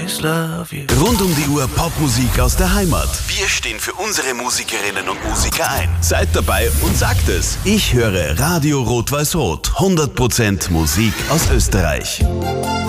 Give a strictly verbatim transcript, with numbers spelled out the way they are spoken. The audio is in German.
always love you. Rund um die Uhr Popmusik aus der Heimat. Wir stehen für unsere Musikerinnen und Musiker ein. Seid dabei und sagt es. Ich höre Radio Rot-Weiß-Rot. hundert Prozent Musik aus Österreich.